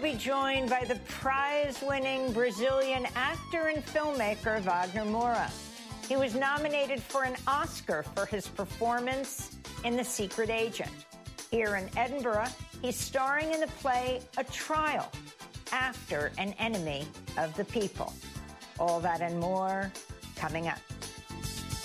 be joined by the prize-winning Brazilian actor and filmmaker Wagner Moura. He was nominated for an Oscar for his performance in The Secret Agent. Here in Edinburgh, he's starring in the play A Trial, After an Enemy of the People. All that and more coming up.